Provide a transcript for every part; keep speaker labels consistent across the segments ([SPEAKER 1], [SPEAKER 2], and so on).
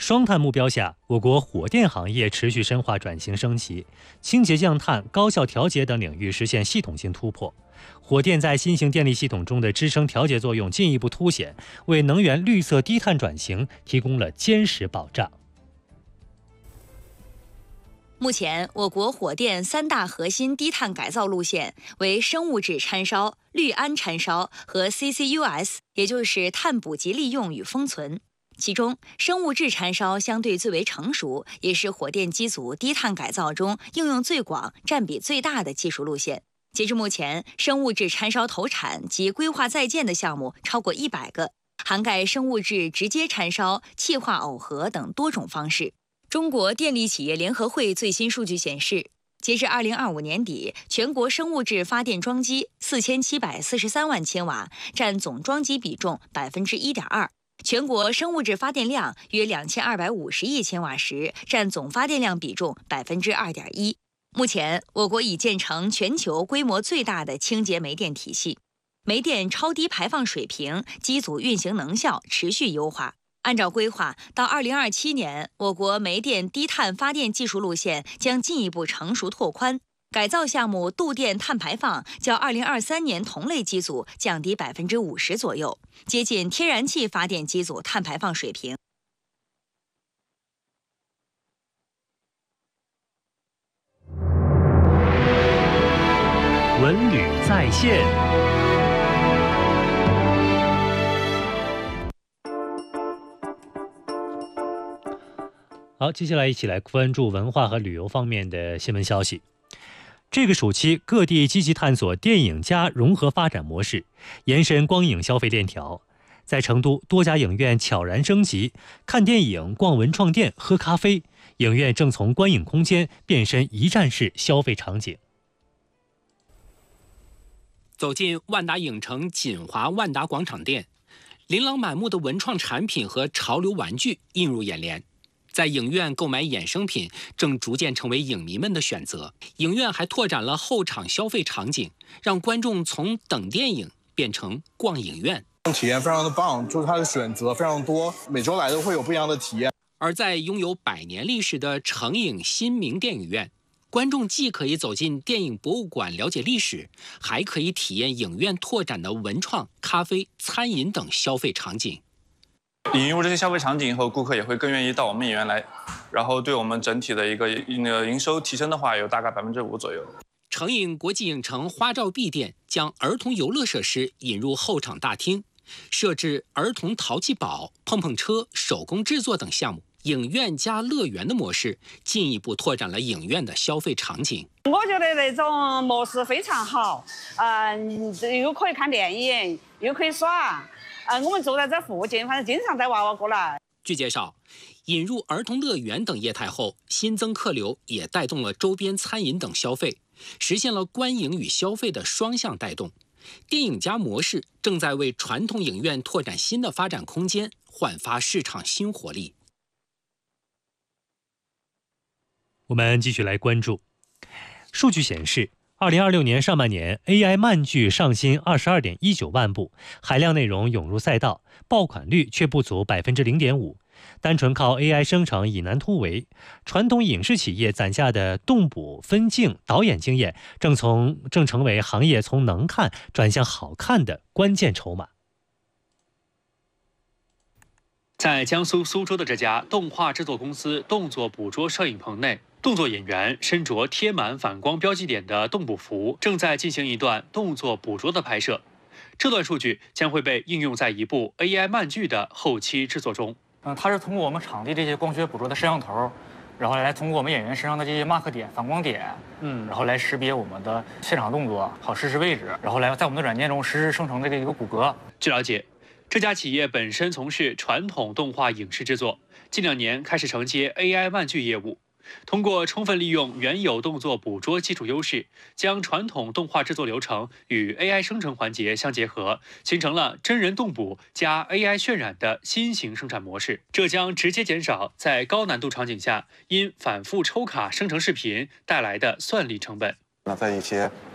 [SPEAKER 1] 双碳目标下，我国火电行业持续深化转型升级，清洁降碳、高效调节等领域实现系统性突破。火电在新型电力系统中的支撑调节作用进一步凸显，为能源绿色低碳转型提供了坚实保障。
[SPEAKER 2] 目前，我国火电3大核心低碳改造路线为生物质掺烧、氯胺掺烧和 CCUS， 也就是碳捕集利用与封存。其中，生物质掺烧相对最为成熟，也是火电机组低碳改造中应用最广、占比最大的技术路线。截至目前，生物质掺烧投产及规划在建的项目超过100个，涵盖生物质直接掺烧、气化耦合等多种方式。中国电力企业联合会最新数据显示，截至2025年底，全国生物质发电装机4743万千瓦，占总装机比重1.2%。全国生物质发电量约2250亿千瓦时，占总发电量比重2.1%。目前，我国已建成全球规模最大的清洁煤电体系，煤电超低排放水平、机组运行能效持续优化。按照规划，到2027年，我国煤电低碳发电技术路线将进一步成熟拓宽。改造项目度电碳排放较2023年同类机组降低50%左右，接近天然气发电机组碳排放水平。
[SPEAKER 1] 文旅在线。好，接下来一起来关注文化和旅游方面的新闻消息。这个暑期，各地积极探索电影加融合发展模式，延伸光影消费链条。在成都，多家影院悄然升级，看电影、逛文创店、喝咖啡，影院正从观影空间变身一站式消费场景。
[SPEAKER 3] 走进万达影城锦华万达广场店，琳琅满目的文创产品和潮流玩具映入眼帘。在影院购买衍生品正逐渐成为影迷们的选择。影院还拓展了后场消费场景，让观众从等电影变成逛影院，
[SPEAKER 4] 体验非常的棒，就是它的选择非常多，每周来都会有不一样的体验。
[SPEAKER 3] 而在拥有100年历史的成影新明电影院，观众既可以走进电影博物馆了解历史，还可以体验影院拓展的文创、咖啡、餐饮等消费场景。
[SPEAKER 5] 引入这些消费场景以后，顾客也会更愿意到我们影院来，然后对我们整体的一个营收提升的话，有大概5%左右。
[SPEAKER 3] 成影国际影城花照 B 店将儿童游乐设施引入后场大厅，设置儿童淘气堡、碰碰车、手工制作等项目。影院加乐园的模式进一步拓展了影院的消费场景。
[SPEAKER 6] 我觉得那种模式非常好，又可以看电影，又可以耍。我们住在这附近，反正经常带娃娃过来。
[SPEAKER 3] 据介绍，引入儿童乐园等业态后，新增客流也带动了周边餐饮等消费，实现了观影与消费的双向带动。电影加模式正在为传统影院拓展新的发展空间，焕发市场新活力。
[SPEAKER 1] 我们继续来关注，数据显示，2026年上半年 AI 漫剧上新22.19万部，海量内容涌入赛道，爆款率却不足0.5%。单纯靠 AI 生成已难突围，传统影视企业攒下的动捕、分镜、导演经验，正成为行业从能看转向好看的关键筹码。
[SPEAKER 7] 在江苏苏州的这家动画制作公司动作捕捉摄影棚内，动作演员身着贴满反光标记点的动捕服，正在进行一段动作捕捉的拍摄。这段数据将会被应用在一部 AI 漫剧的后期制作中。
[SPEAKER 8] 它是通过我们场地这些光学捕捉的摄像头，然后来通过我们演员身上的这些 mark 点、反光点，然后来识别我们的现场动作，好实时位置，然后来在我们的软件中实时生成这个一个骨骼。
[SPEAKER 7] 据了解，这家企业本身从事传统动画影视制作，近2年开始承接 AI 漫剧业务。通过充分利用原有动作捕捉技术优势，将传统动画制作流程与 AI 生成环节相结合，形成了真人动捕加 AI 渲染的新型生产模式。这将直接减少在高难度场景下因反复抽卡生成视频带来的算力成本。
[SPEAKER 9] 那在一些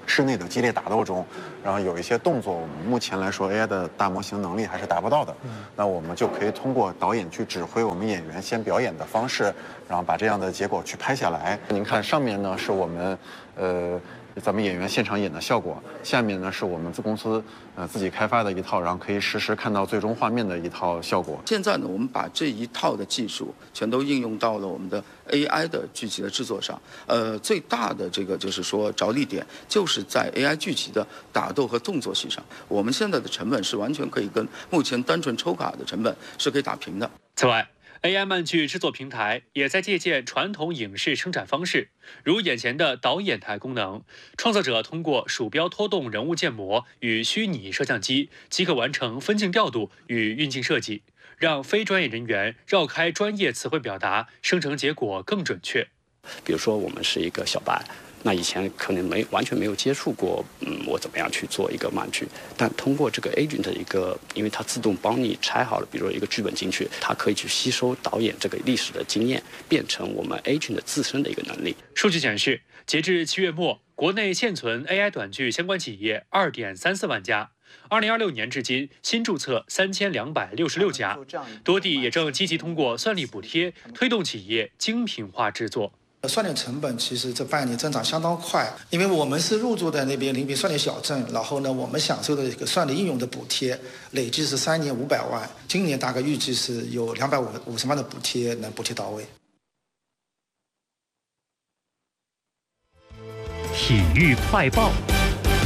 [SPEAKER 9] 室内的激烈打斗中，然后有一些动作，我们目前来说 AI 的大模型能力还是达不到的。那我们就可以通过导演去指挥我们演员先表演的方式，然后把这样的结果去拍下来。您看上面呢是我们咱们演员现场演的效果，下面呢是我们公司自己开发的一套，然后可以实时看到最终画面的一套效果。
[SPEAKER 10] 现在呢，我们把这一套的技术全都应用到了我们的 AI 的剧集的制作上。最大的这个就是说着力点就是在 AI 剧集的打斗和动作戏上。我们现在的成本是完全可以跟目前单纯抽卡的成本是可以打平的。
[SPEAKER 7] 此外，AI 漫剧制作平台也在借鉴传统影视生产方式，如眼前的导演台功能，创作者通过鼠标拖动人物建模与虚拟摄像机，即可完成分镜调度与运镜设计，让非专业人员绕开专业词汇表达，生成结果更准确。
[SPEAKER 11] 比如说，我们是一个小白。那以前可能完全没有接触过，我怎么样去做一个漫剧？但通过这个 agent 的一个，因为它自动帮你拆好了，比如说一个剧本进去，它可以去吸收导演这个历史的经验，变成我们 agent 自身的一个能力。
[SPEAKER 7] 数据显示，截至7月末，国内现存 AI 短剧相关企业2.34万家。2026年至今，新注册3266家，多地也正积极通过算力补贴，推动企业精品化制作。
[SPEAKER 12] 算力成本其实这半年增长相当快，因为我们是入驻在那边临平算力小镇，然后呢，我们享受的一个算力应用的补贴，累计是3年500万，今年大概预计是有250万的补贴能补贴到位。
[SPEAKER 1] 体育快报。